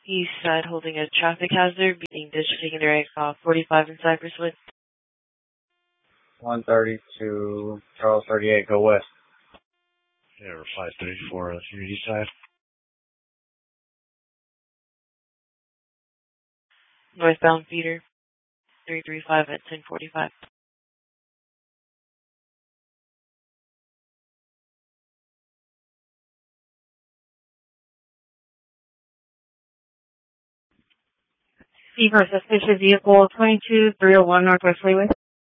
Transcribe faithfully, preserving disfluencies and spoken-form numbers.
East side holding a traffic hazard, being district direct uh, forty-five in Cypress Woods. one thirty to Charles thirty-eight, go west. Yeah, reply thirty-four, uh, Unity side. Northbound feeder, three three five at ten forty-five. Fever suspicious vehicle twenty-two three oh one Northwest Freeway.